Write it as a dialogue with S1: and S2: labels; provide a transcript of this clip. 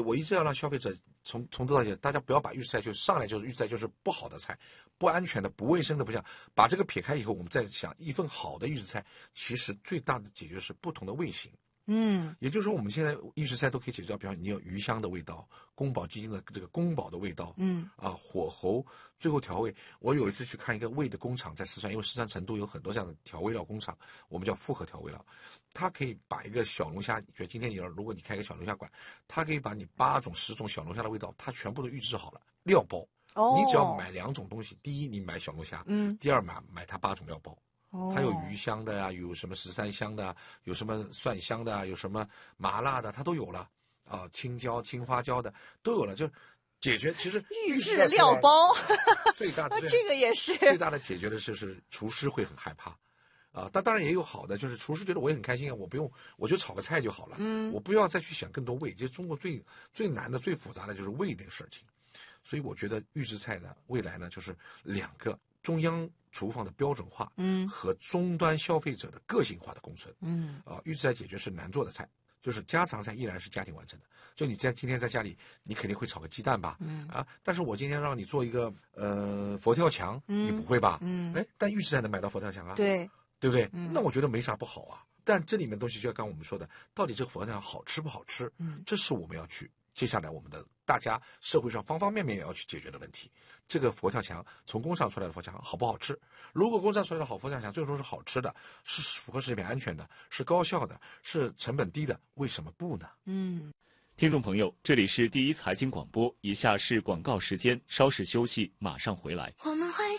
S1: 我一直要让消费者从头到尾，大家不要把预制菜就是上来就是预制菜就是不好的菜，不安全的、不卫生的，不像把这个撇开以后，我们再想一份好的预制菜，其实最大的解决是不同的味型。也就是说，我们现在预制菜都可以解决到，比方你有鱼香的味道，宫保鸡丁的这个宫保的味道，火候，最后调味。我有一次去看一个味的工厂，在四川，因为四川成都有很多这样的调味料工厂，我们叫复合调味料。它可以把一个小龙虾，就今天如果你开个小龙虾馆，它可以把你8种、10种小龙虾的味道，它全部都预制好了，料包。你只要买2种东西，第一你买小龙虾，第二买它8种料包。它有鱼香的呀，有什么13香的，有什么蒜香的，有什么麻辣的，它都有了啊，青椒、青花椒的都有了，就解决。其实
S2: 预制料包
S1: 最大的
S2: 这个也是
S1: 最大的解决的就是厨师会很害怕啊，但当然也有好的，就是厨师觉得我也很开心啊，我不用，我就炒个菜就好了，我不要再去想更多味。其实中国最难的、最复杂的就是味这个事情，所以我觉得预制菜呢，未来呢就是2个。中央厨房的标准化，和终端消费者的个性化的共存，预制菜解决是难做的菜，就是家常菜依然是家庭完成的。就你今天在家里，你肯定会炒个鸡蛋吧，但是我今天让你做一个佛跳墙，你不会吧？但预制菜能买到佛跳墙啊，对不对？那我觉得没啥不好啊。但这里面东西就要刚我们说的，到底这个佛跳墙好吃不好吃？这是我们要去接下来我们的大家社会上方方面面也要去解决的问题。这个佛跳墙从工厂出来的佛跳墙好不好吃？如果工厂出来的好佛跳墙最终是好吃的，是符合食品安全的，是高效的，是成本低的，为什么不呢？
S3: 听众朋友，这里是第一财经广播，以下是广告时间，稍事休息，马上回来。我们会